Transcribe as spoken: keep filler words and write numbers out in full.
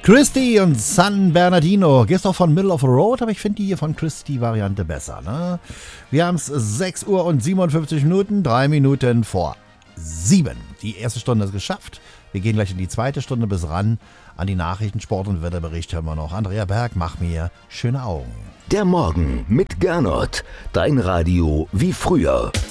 Christy und San Bernardino. Gehst auch von Middle of the Road, aber ich finde die hier von Christy-Variante besser. Ne? Wir haben es sechs Uhr und siebenundfünfzig Minuten, drei Minuten vor sieben. Die erste Stunde ist geschafft. Wir gehen gleich in die zweite Stunde bis ran. An die Nachrichten, Sport und Wetterbericht hören wir noch. Andrea Berg, mach mir schöne Augen. Der Morgen mit Gernot. Dein Radio wie früher.